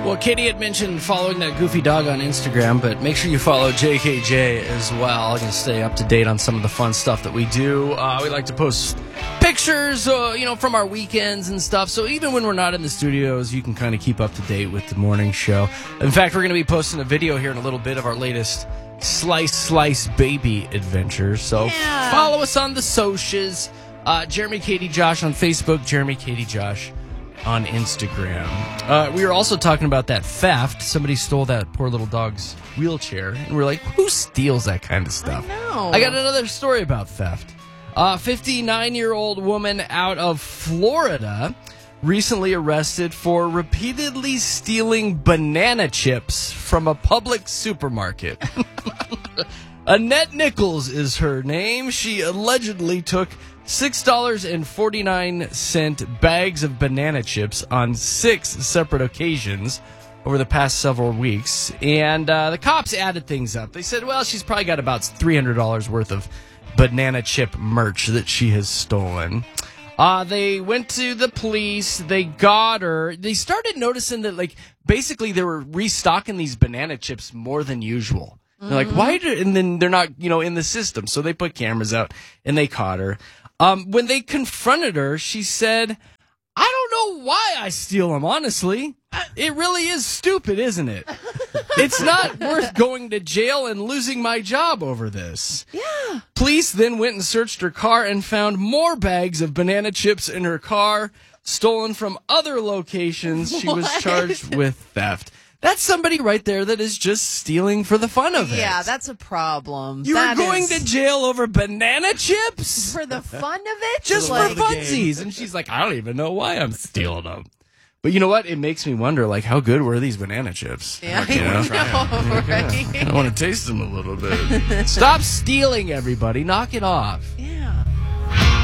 Well, Katie had mentioned following that goofy dog on Instagram, but make sure you follow JKJ as well. You can stay up to date on some of the fun stuff that we do. We like to post pictures, from our weekends and stuff. So even when we're not in the studios, you can kind of keep up to date with the morning show. In fact, we're going to be posting a video here in a little bit of our latest Slice Baby adventures. So follow us on the socials. Jeremy, Katie, Josh on Facebook. Jeremy, Katie, Josh on Instagram. We were also talking about that theft. Somebody stole that poor little dog's wheelchair. And we're like, who steals that kind of stuff? I got another story about theft. 59-year-old woman out of Florida recently arrested for repeatedly stealing banana chips from a public supermarket. Annette Nichols is her name. She allegedly took $6.49 bags of banana chips on 6 separate occasions over the past several weeks. And the cops added things up. They said, well, she's probably got about $300 worth of banana chip merch that she has stolen. They went to the police. They got her. They started noticing that, basically they were restocking these banana chips more than usual. They're like, why? And then they're not, in the system. So they put cameras out and they caught her. When they confronted her, she said, I don't know why I steal them, honestly. It really is stupid, isn't it? It's not worth going to jail and losing my job over this. Yeah. Police then went and searched her car and found more bags of banana chips in her car, stolen from other locations. She was charged with theft. That's somebody right there that is just stealing for the fun of it. Yeah, that's a problem. You were going to jail over banana chips? For the fun of it? Just for funsies. And she's like, I don't even know why I'm stealing them. But you know what? It makes me wonder, how good were these banana chips? Yeah, I know, right? I want to taste them a little bit. Stop stealing, everybody. Knock it off. Yeah.